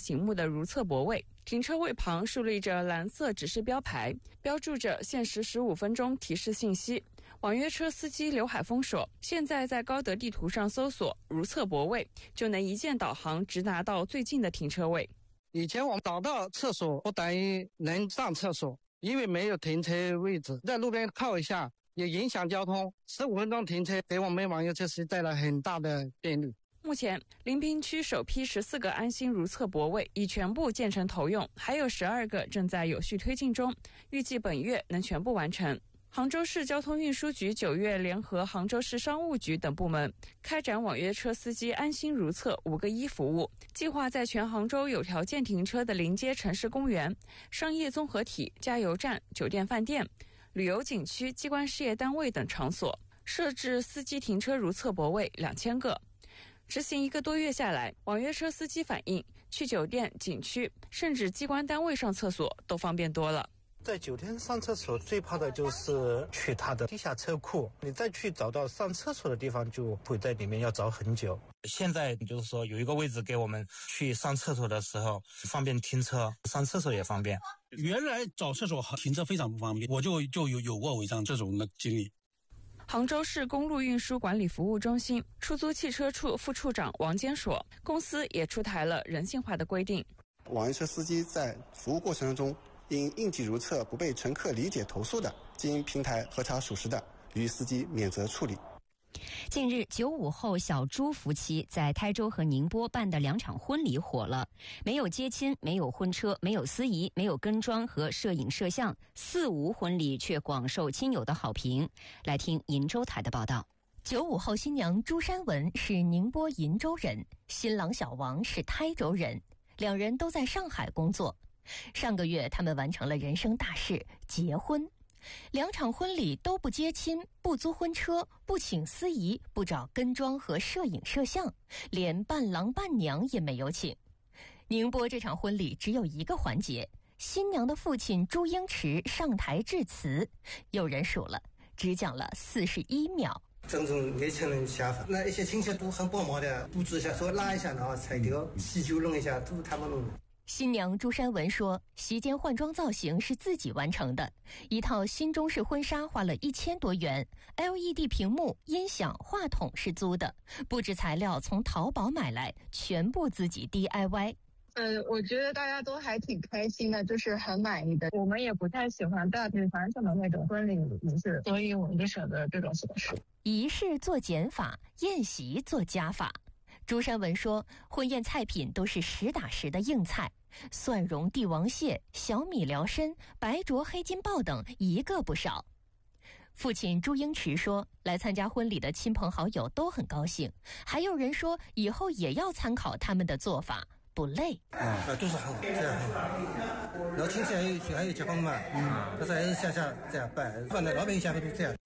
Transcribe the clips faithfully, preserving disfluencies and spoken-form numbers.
醒目的如厕泊位，停车位旁竖立着蓝色指示标牌，标注着限时十五分钟提示信息。网约车司机刘海峰说，现在在高德地图上搜索如厕泊位，就能一键导航直达到最近的停车位。 以前我们找到厕所不等于能上厕所，因为没有停车位置，在路边靠一下也影响交通。十五分钟停车给我们网约车司机带来很大的便利。 目前临平区首批十四个安心如厕泊位已全部建成投用，还有十二个正在有序推进中，预计本月能全部完成。杭州市交通运输局九月联合杭州市商务局等部门开展网约车司机安心如厕五个一服务，计划在全杭州有条件停车的临街城市公园、商业综合体、加油站、酒店饭店、旅游景区、机关事业单位等场所设置司机停车如厕泊位两千个。执行一个多月下来，网约车司机反映，去酒店、景区甚至机关单位上厕所都方便多了。 在酒店上厕所最怕的就是去它的地下车库，你再去找到上厕所的地方就会在里面要找很久。现在就是说有一个位置给我们去上厕所的时候方便停车，上厕所也方便。 原来找厕所停车非常不方便，我就就有有过违章这种的经历。 杭州市公路运输管理服务中心出租汽车处副处长王坚说，公司也出台了人性化的规定。 网约车司机在服务过程中因应急如厕不被乘客理解投诉的，经平台核查属实的，予司机免责处理。 近日，九五后小朱夫妻在台州和宁波办的两场婚礼火了，没有接亲，没有婚车，没有司仪，没有跟妆和摄影摄像，四无婚礼却广受亲友的好评。来听鄞州台的报道。九五后新娘朱山文是宁波鄞州人，新郎小王是台州人，两人都在上海工作。上个月他们完成了人生大事，结婚。两场婚礼都不接亲，不租婚车，不请司仪，不找跟妆和摄影摄像，连伴郎伴娘也没有请。宁波这场婚礼只有一个环节，新娘的父亲朱英池上台致辞，有人数了，只讲了四十一秒。 尊重年轻人想法，那一些亲戚都很帮忙的布置一下，说拉一下，然后彩雕、喜酒弄一下，都是他们弄的。 新娘朱山文说，席间换装造型是自己完成的，一套新中式婚纱花了一千多元 ，L E D 屏幕、音响、话筒是租的，布置材料从淘宝买来，全部自己 D I Y。 呃，我觉得大家都还挺开心的，就是很满意的。我们也不太喜欢大费繁盛的那种婚礼仪式，所以我们就选择这种形式。 仪式做减法，宴席做加法。朱山文说，婚宴菜品都是实打实的硬菜，蒜蓉帝王蟹、小米辽参、白灼黑金鲍等一个不少。父亲朱英池说，来参加婚礼的亲朋好友都很高兴，还有人说以后也要参考他们的做法，不累。 啊、嗯，都是很这样很好。然后亲戚还有还有结婚嘛，嗯，但是还是乡下这样办，放在老百姓下面都这样。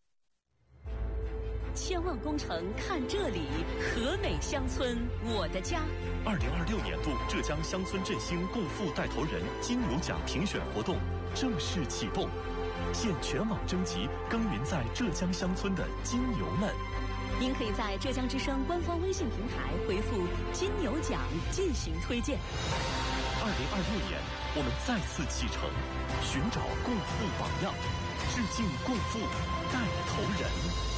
千万工程看这里，和美乡村我的家。 二零二六年度浙江乡村振兴共富带头人金牛奖评选活动正式启动，现全网征集耕耘在浙江乡村的金牛们。 您可以在浙江之声官方微信平台回复金牛奖进行推荐。 二零二六年我们再次启程，寻找共富榜样，致敬共富带头人。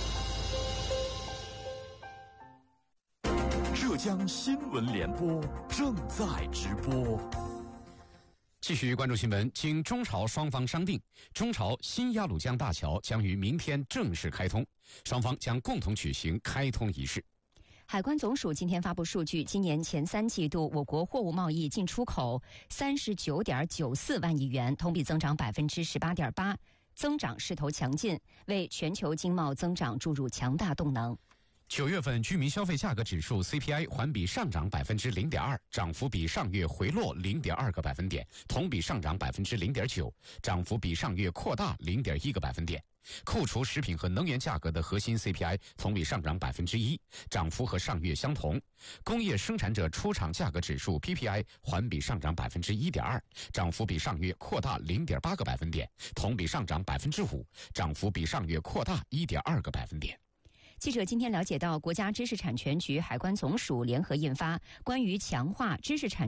浙江新闻联播正在直播。 继续关注新闻，经中朝双方商定，中朝新鸭绿江大桥将于明天正式开通，双方将共同举行开通仪式。 海关总署今天发布数据，今年前三季度我国货物贸易进出口三十九点九四万亿元，同比增长百分之十八点八，增长势头强劲，为全球经贸增长注入强大动能。 九月份居民消费价格指数 C P I 环比上涨百分之零点二，涨幅比上月回落零点二个百分点，同比上涨百分之零点九，涨幅比上月扩大零点一个百分点。扣除食品和能源价格的核心 C P I 同比上涨百分之一，涨幅和上月相同。工业生产者出厂价格指数 P P I 环比上涨百分之一点二，涨幅比上月扩大零点八个百分点，同比上涨百分之五，涨幅比上月扩大一点二个百分点。 记者今天了解到，国家知识产权局、海关总署联合印发《关于强化知识产